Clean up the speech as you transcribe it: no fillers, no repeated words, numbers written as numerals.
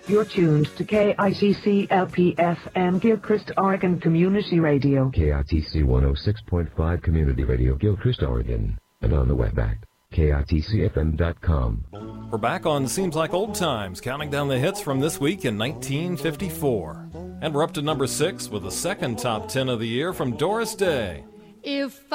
You're tuned to KICC-LP-FM, Gilchrist, Oregon Community Radio. KITC 106.5 Community Radio, Gilchrist, Oregon. And on the web at KITCFM.com. We're back on Seems Like Old Times, counting down the hits from this week in 1954. And we're up to number 6 with the second top 10 of the year from Doris Day. If